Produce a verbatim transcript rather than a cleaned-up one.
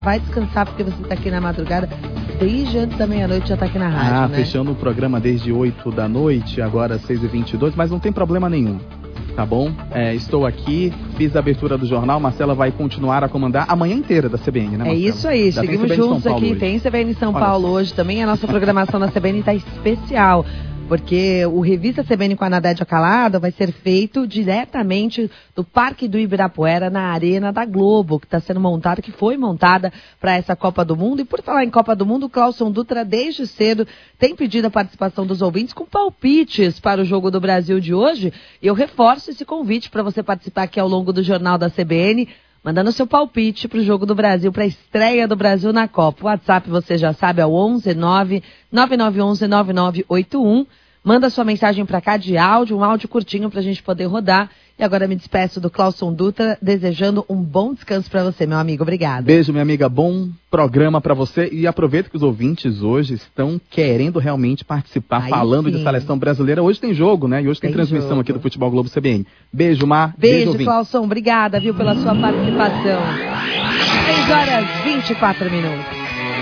vai descansar porque você tá aqui na madrugada. Desde antes da meia-noite já tá aqui na rádio, ah, né? Fechando o programa desde oito da noite, agora seis e vinte e dois, mas não tem problema nenhum. Tá bom? É, estou aqui, fiz a abertura do jornal, Marcela vai continuar a comandar a manhã inteira da C B N, né, Marcela? É isso aí, Já seguimos juntos aqui, hoje. Tem C B N em São Olha Paulo só. hoje também, a nossa programação na C B N tá especial, porque o Revista C B N com a Nadédia Calada vai ser feito diretamente do Parque do Ibirapuera, na Arena da Globo, que está sendo montada, que foi montada para essa Copa do Mundo. E por falar em Copa do Mundo, o Clauson Dutra, desde cedo, tem pedido a participação dos ouvintes com palpites para o jogo do Brasil de hoje. E eu reforço esse convite para você participar aqui ao longo do Jornal da C B N, mandando seu palpite para o jogo do Brasil, para a estreia do Brasil na Copa. O WhatsApp, você já sabe, é o onze nove nove nove um um nove nove oito um. Manda sua mensagem para cá de áudio, um áudio curtinho para a gente poder rodar. E agora me despeço do Clauson Dutra, desejando um bom descanso para você, meu amigo. Obrigada. Beijo, minha amiga. Bom programa para você. E aproveita que os ouvintes hoje estão querendo realmente participar, Aí falando sim. de seleção brasileira. Hoje tem jogo, né? E hoje tem, Tem transmissão jogo. aqui do Futebol Globo C B N. Beijo, Mar. Beijo, ouvinte. Clauson. Obrigada, viu, pela sua participação. três horas e vinte e quatro minutos.